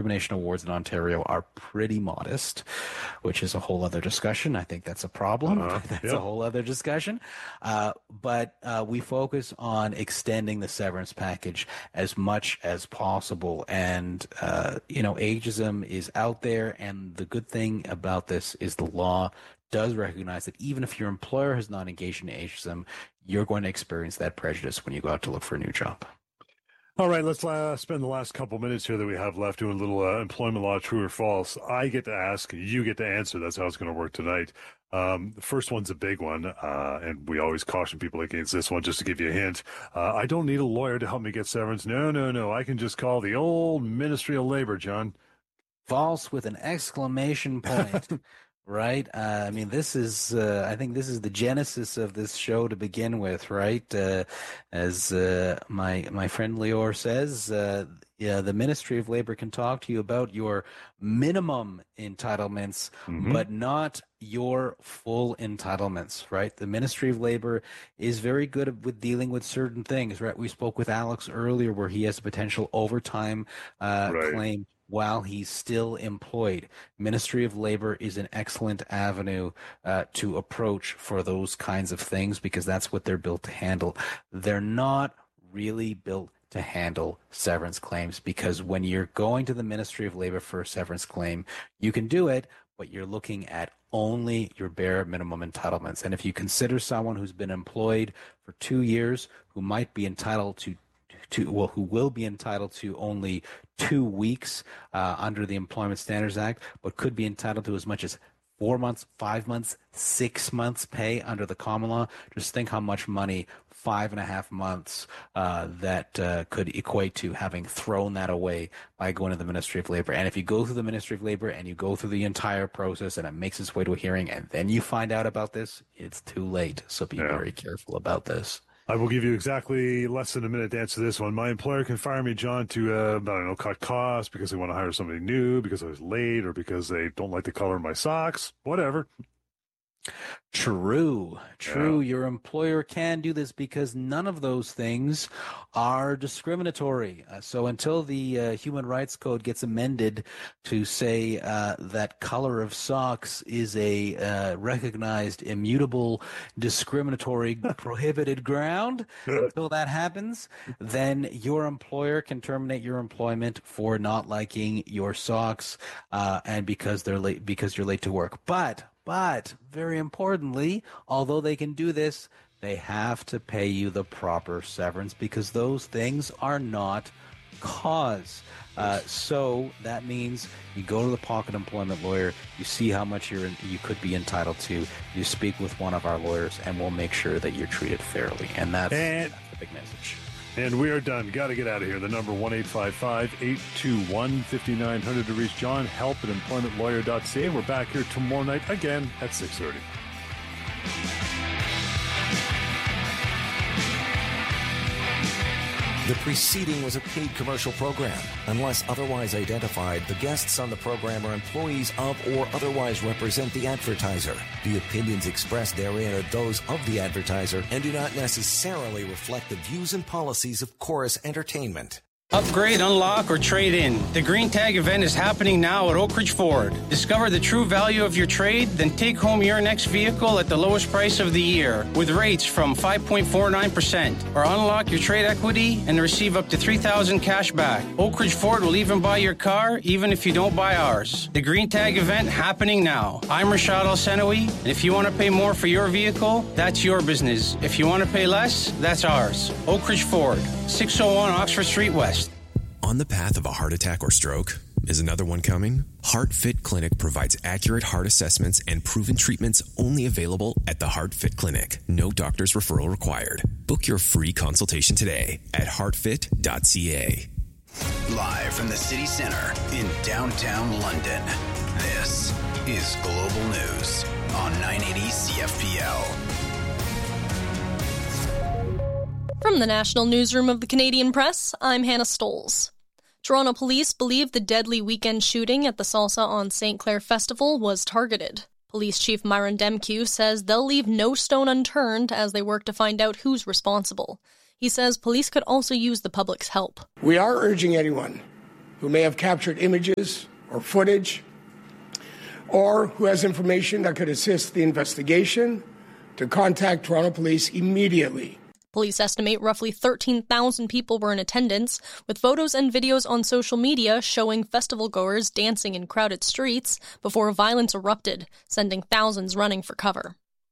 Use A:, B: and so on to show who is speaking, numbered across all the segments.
A: discrimination awards in Ontario are pretty modest, which is a whole other discussion. I think that's a problem. That's a whole other discussion. But we focus on extending the severance package as much as possible. And, ageism is out there. And the good thing about this is the law does recognize that even if your employer has not engaged in ageism, you're going to experience that prejudice when you go out to look for a new job.
B: All right, let's spend the last couple minutes here that we have left doing a little employment law, true or false. I get to ask, you get to answer. That's how it's going to work tonight. The first one's a big one, and we always caution people against this one just to give you a hint. I don't need a lawyer to help me get severance. No. I can just call the old Ministry of Labor, John.
A: False with an exclamation point. Right. I think this is the genesis of this show to begin with, right? As my friend Lior says, the Ministry of Labor can talk to you about your minimum entitlements, but not your full entitlements, right? The Ministry of Labor is very good with dealing with certain things, right? We spoke with Alex earlier where he has a potential overtime claim while he's still employed. Ministry of Labor is an excellent avenue to approach for those kinds of things because that's what they're built to handle. They're not really built to handle severance claims because when you're going to the Ministry of Labor for a severance claim, you can do it, but you're looking at only your bare minimum entitlements. And if you consider someone who's been employed for 2 years who might be entitled who will be entitled to only 2 weeks under the Employment Standards Act, but could be entitled to as much as 4 months, 5 months, 6 months pay under the common law. Just think how much money 5.5 months that could equate to having thrown that away by going to the Ministry of Labor. And if you go through the Ministry of Labor and you go through the entire process and it makes its way to a hearing and then you find out about this, it's too late. So be very careful about this.
B: I will give you exactly less than a minute to answer this one. My employer can fire me, John, to, cut costs because they want to hire somebody new, because I was late, or because they don't like the color of my socks, whatever.
A: True. Your employer can do this because none of those things are discriminatory. So until the Human Rights Code gets amended to say that color of socks is a recognized, immutable, discriminatory, prohibited ground, until that happens, then your employer can terminate your employment for not liking your socks and because you're late to work. But very importantly, although they can do this, they have to pay you the proper severance because those things are not cause. So that means you go to the pocket employment lawyer, you see how much you could be entitled to, you speak with one of our lawyers, and we'll make sure that you're treated fairly. And that's the big message.
B: And we are done. Got to get out of here. The number 1-855-821-5900 to reach John. Help at employmentlawyer.ca. We're back here tomorrow night again at 6:30.
C: The preceding was a paid commercial program. Unless otherwise identified, the guests on the program are employees of or otherwise represent the advertiser. The opinions expressed therein are those of the advertiser and do not necessarily reflect the views and policies of Chorus Entertainment.
D: Upgrade, unlock, or trade in. The Green Tag event is happening now at Oak Ridge Ford. Discover the true value of your trade, then take home your next vehicle at the lowest price of the year with rates from 5.49%. Or unlock your trade equity and receive up to $3,000 cash back. Oak Ridge Ford will even buy your car, even if you don't buy ours. The Green Tag event happening now. I'm Rashad Al-Senawi, and if you want to pay more for your vehicle, that's your business. If you want to pay less, that's ours. Oak Ridge Ford, 601 Oxford Street West.
E: On the path of a heart attack or stroke? Is another one coming? HeartFit Clinic provides accurate heart assessments and proven treatments only available at the HeartFit Clinic. No doctor's referral required. Book your free consultation today at heartfit.ca.
F: Live from the city center in downtown London, this is Global News on 980 CFPL.
G: From the National Newsroom of the Canadian Press, I'm Hannah Stoles. Toronto police believe the deadly weekend shooting at the Salsa on St. Clair Festival was targeted. Police Chief Myron Demkew says they'll leave no stone unturned as they work to find out who's responsible. He says police could also use the public's help.
H: We are urging anyone who may have captured images or footage, or who has information that could assist the investigation, to contact Toronto Police immediately.
G: Police estimate roughly 13,000 people were in attendance, with photos and videos on social media showing festival-goers dancing in crowded streets before violence erupted, sending thousands running for cover.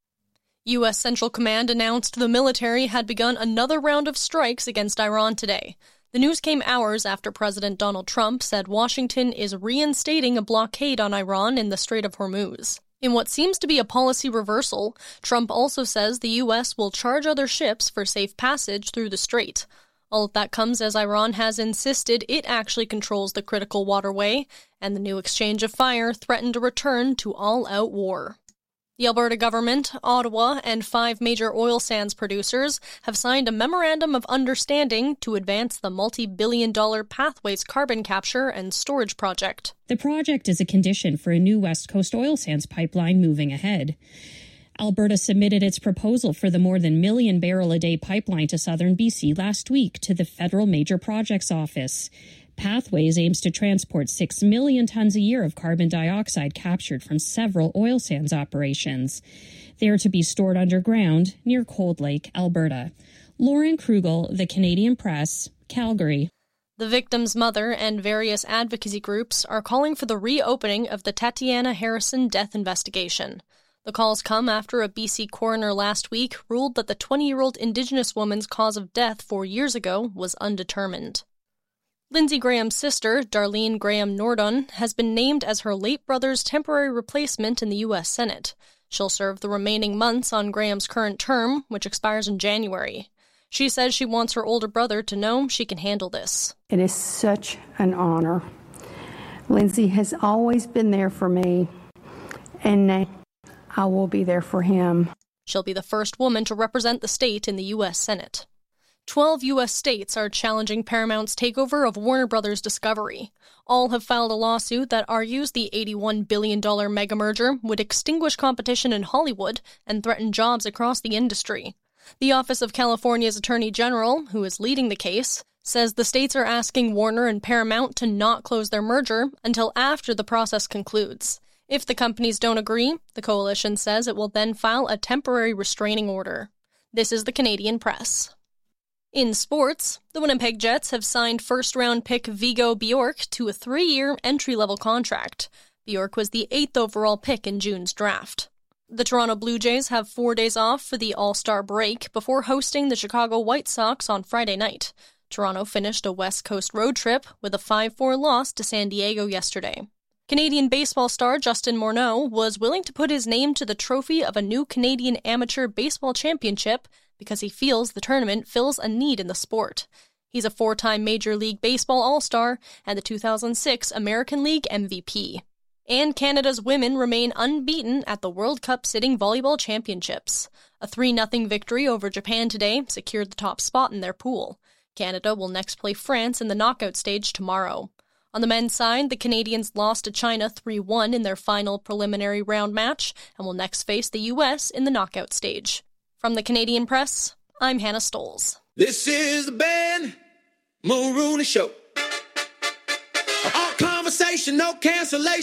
G: U.S. Central Command announced the military had begun another round of strikes against Iran today. The news came hours after President Donald Trump said Washington is reinstating a blockade on Iran in the Strait of Hormuz. In what seems to be a policy reversal, Trump also says the U.S. will charge other ships for safe passage through the strait. All of that comes as Iran has insisted it actually controls the critical waterway, and the new exchange of fire threatened a return to all-out war. The Alberta government, Ottawa, and 5 major oil sands producers have signed a memorandum of understanding to advance the multi-billion-dollar Pathways carbon capture and storage project.
I: The project is a condition for a new West Coast oil sands pipeline moving ahead. Alberta submitted its proposal for the more than million-barrel-a-day pipeline to southern BC last week to the Federal Major Projects Office. Pathways aims to transport 6 million tons a year of carbon dioxide captured from several oil sands operations. They are to be stored underground near Cold Lake, Alberta. Lauren Krugel, The Canadian Press, Calgary.
G: The victim's mother and various advocacy groups are calling for the reopening of the Tatiana Harrison death investigation. The calls come after a BC coroner last week ruled that the 20-year-old Indigenous woman's cause of death 4 years ago was undetermined. Lindsey Graham's sister, Darlene Graham Nordon, has been named as her late brother's temporary replacement in the U.S. Senate. She'll serve the remaining months on Graham's current term, which expires in January. She says she wants her older brother to know she can handle this.
J: It is such an honor. Lindsey has always been there for me, and I will be there for him.
G: She'll be the first woman to represent the state in the U.S. Senate. 12 U.S. states are challenging Paramount's takeover of Warner Bros. Discovery. All have filed a lawsuit that argues the $81 billion mega-merger would extinguish competition in Hollywood and threaten jobs across the industry. The Office of California's Attorney General, who is leading the case, says the states are asking Warner and Paramount to not close their merger until after the process concludes. If the companies don't agree, the coalition says it will then file a temporary restraining order. This is the Canadian Press. In sports, the Winnipeg Jets have signed first-round pick Vigo Bjork to a 3-year entry-level contract. Bjork was the 8th overall pick in June's draft. The Toronto Blue Jays have 4 days off for the All-Star break before hosting the Chicago White Sox on Friday night. Toronto finished a West Coast road trip with a 5-4 loss to San Diego yesterday. Canadian baseball star Justin Morneau was willing to put his name to the trophy of a new Canadian Amateur Baseball Championship because he feels the tournament fills a need in the sport. He's a 4-time Major League Baseball All-Star and the 2006 American League MVP. And Canada's women remain unbeaten at the World Cup Sitting Volleyball Championships. A 3-0 victory over Japan today secured the top spot in their pool. Canada will next play France in the knockout stage tomorrow. On the men's side, the Canadians lost to China 3-1 in their final preliminary round match and will next face the U.S. in the knockout stage. From the Canadian Press, I'm Hannah Stolz.
K: This is the Ben Mulrooney Show. All conversation, no cancellation.